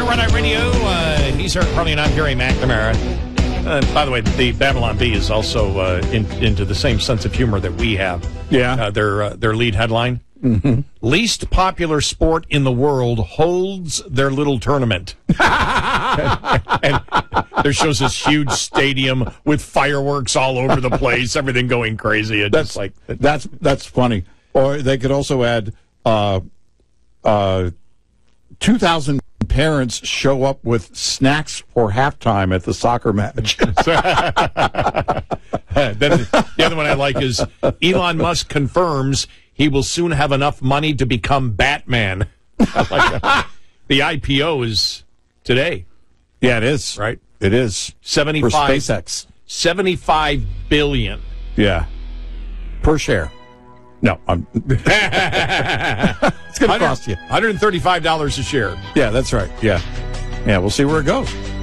Red Eye Radio. He's Eric Harley and I'm Gary McNamara. By the way, the Babylon Bee is also into the same sense of humor that we have. Yeah. Their lead headline. Mm-hmm. Least popular sport in the world holds their little tournament. And there shows this huge stadium with fireworks all over the place, everything going crazy. And That's funny. Or they could also add 2,000 parents show up with snacks for halftime at the soccer match. Then the other one I like is Elon Musk confirms he will soon have enough money to become Batman. I like that. The IPO is today. Yeah, it is. Right? It is. 75 for SpaceX. $75 billion. Yeah. Per share. No, it's going to cost you $135 a share. Yeah, that's right. Yeah. Yeah, we'll see where it goes.